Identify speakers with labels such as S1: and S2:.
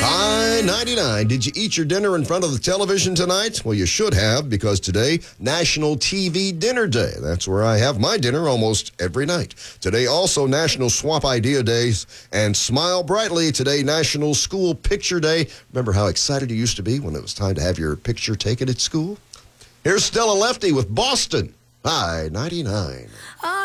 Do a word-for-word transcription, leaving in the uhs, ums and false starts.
S1: I ninety-nine. Did you eat your dinner in front of the television tonight? Well, you should have, because today, National T V Dinner Day. That's where I have my dinner almost every night. Today, also National Swap Idea Days and Smile Brightly. Today, National School Picture Day. Remember how excited you used to be when it was time to have your picture taken at school? Here's Stella Lefty with Boston. I ninety-nine.